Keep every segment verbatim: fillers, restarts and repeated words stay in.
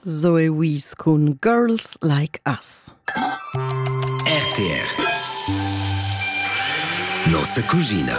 Zoe Wees con Girls Like Us. R T R Nossa Cucina.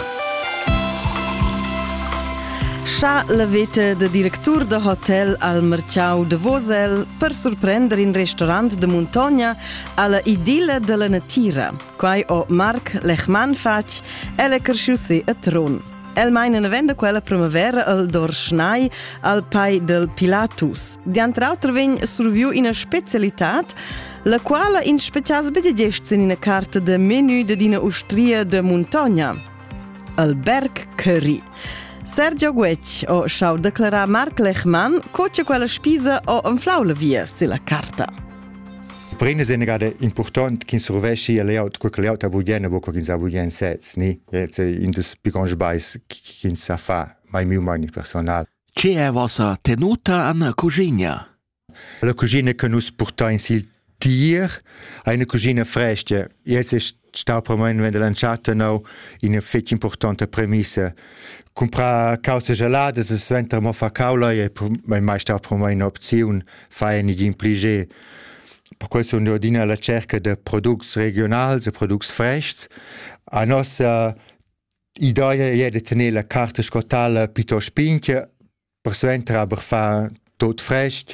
Scha la veta de directur de hotel al Marciau de Vosel per surprendere in restaurant de Montogna alla idilla de la natira, quai o Marc Lechman fac, ella cresciusse a Tron. El meina venda quella primavera al Dorschnai al pai del Pilatus. Diantre altre vegn surviu ina specialitat, la quale in specials bedigest in una carta de menu de dina ustria de Montogna, al Berg Curry. Sergio Guec o schau declara Marc Lechman coce quella spisa o un flaula via sila carta. Prima è negada important che si rovesci a layout quel che layout a bugiene bo che si a bugiene sets ni jetzt in des piccons bais che si fa mai mio mani personal. Che è vostra tenuta an cucina? La cucina che nus porta in sil tier, eine cucina fresca. Jetzt ist sta per me wenn der lanciata no in una fetch importante premissa. Compra cause gelate, se sventa mo fa caula e mai mai sta per me un'opzione fa ni implige. Per questo noi ordina la cerca di prodotti regionali e prodotti freschi. La nostra idea è di tenere la carta scottale piuttosto spinta, per sventare a fare tutto fresco,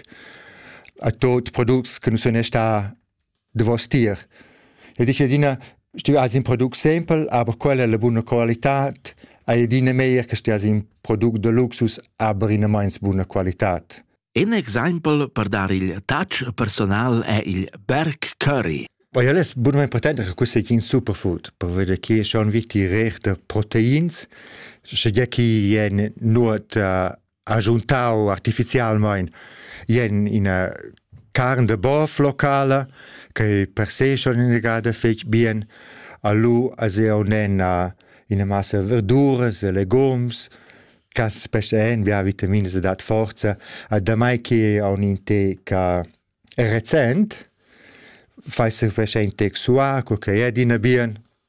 a tutti i prodotti che non sono stati devastati. E dice che è un prodotto semplice, ma quella è la buona qualità, e è meglio che sia un prodotto di lusso, ma in una buona qualità. Un esempio per dare il touch personale è il Berg Curry. Poi è molto importante che questo sia un superfood, perché qui sono vitti ricche proteine, se qui è non aggiuntato artificialmente, è una carne di boeuf locale, che per sé sono in grado di fare bene, allora è una massa di verdure, legumi, che spesso vi ha vitamine e dat forza, e da mai che ha un intake recente, fa se spesso intake suaco, che è di bien,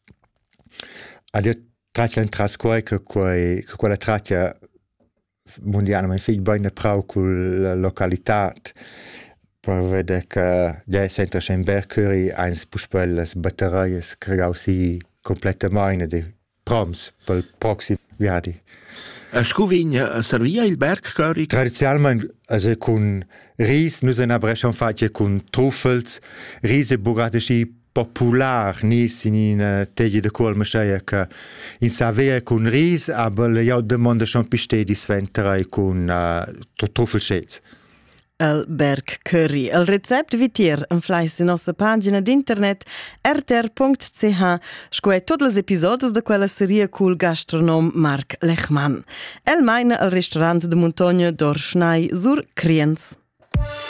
e io traccia in trascoi che quella traccia mondiale, ma figlio bene prau con la località, per vedere che già sento che in Berg Curry ha un puspel le batterie che si completamente di proms per il prossimo viadi. Scuvign servia il Berg Curry? Tradizionalmente also con ris, noi abbiamo schon fatto con truffels, ris è burratici popular, nis in una teglia di colma che in Savea con ris, aber le jau demanda schon piste di sventere con uh, truffelscets. El Berg Curry. El recept vitier en flais in nostra pagina d'internet r t r punct c h scoe tutti les episodis de quella serie col gastronom Marc Lechman. El meina al restaurant de Montogna Dorschnai sur Kriens.